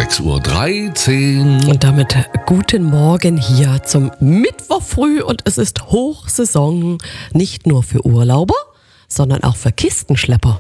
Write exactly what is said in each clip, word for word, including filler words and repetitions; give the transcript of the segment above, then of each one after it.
sechs Uhr dreizehn. Und damit guten Morgen hier zum Mittwoch früh und es ist Hochsaison, nicht nur für Urlauber, sondern auch für Kistenschlepper.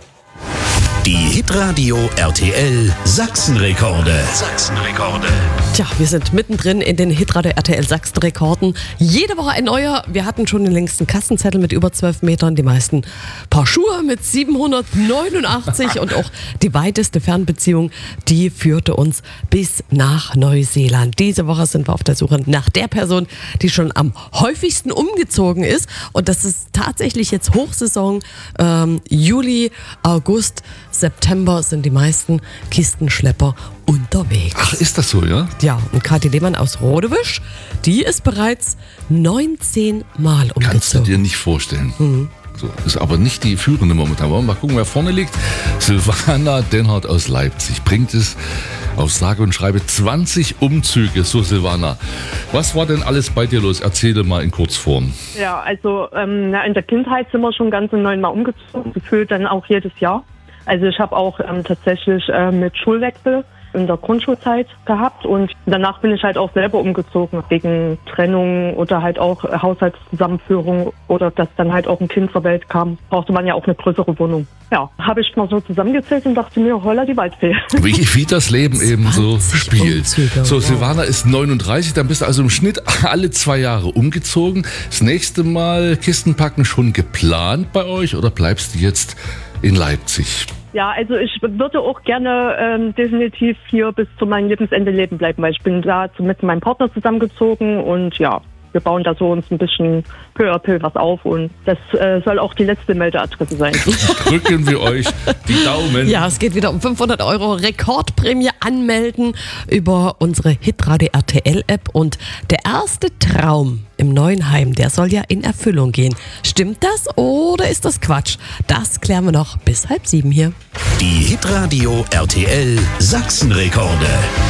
Die Hitradio R T L Sachsenrekorde. Sachsenrekorde. Tja, wir sind mittendrin in den Hitradio R T L Sachsenrekorden. Jede Woche ein neuer. Wir hatten schon den längsten Kassenzettel mit über zwölf Metern, die meisten Paar Schuhe mit siebenhundertneunundachtzig und auch die weiteste Fernbeziehung, die führte uns bis nach Neuseeland. Diese Woche sind wir auf der Suche nach der Person, die schon am häufigsten umgezogen ist. Und das ist tatsächlich jetzt Hochsaison. Ähm, Juli, August, September sind die meisten Kistenschlepper unterwegs. Ach, ist das so, ja? Ja, und Kathi Lehmann aus Rodewisch, die ist bereits neunzehn Mal umgezogen. Kannst du dir nicht vorstellen. Mhm. So, ist aber nicht die führende momentan. Mal gucken, wer vorne liegt. Silvana Denhardt aus Leipzig bringt es auf sage und schreibe zwanzig Umzüge. So, Silvana, was war denn alles bei dir los? Erzähle mal in Kurzform. Ja, also ähm, in der Kindheit sind wir schon ganz neunmal umgezogen, gefühlt dann auch jedes Jahr. Also ich habe auch ähm, tatsächlich äh, mit Schulwechsel in der Grundschulzeit gehabt und danach bin ich halt auch selber umgezogen wegen Trennung oder halt auch Haushaltszusammenführung oder dass dann halt auch ein Kind zur Welt kam, brauchte man ja auch eine größere Wohnung. Ja, habe ich mal so zusammengezählt und dachte mir, holla die Waldfee. Wie, wie das Leben eben so spielt. Umzüge, so, ja. Silvana ist neununddreißig, dann bist du also im Schnitt alle zwei Jahre umgezogen. Das nächste Mal Kistenpacken schon geplant bei euch oder bleibst du jetzt in Leipzig? Ja, also ich würde auch gerne ähm, definitiv hier bis zu meinem Lebensende leben bleiben, weil ich bin da mit meinem Partner zusammengezogen und ja, wir bauen da so uns ein bisschen peu à peu was auf und das äh, soll auch die letzte Meldeadresse sein. Drücken wir euch die Daumen. Ja, es geht wieder um fünfhundert Euro Rekordprämie anmelden über unsere Hitradio R T L App und der erste Traum im neuen Heim, der soll ja in Erfüllung gehen. Stimmt das oder ist das Quatsch? Das klären wir noch bis halb sieben hier. Die Hitradio R T L Sachsenrekorde.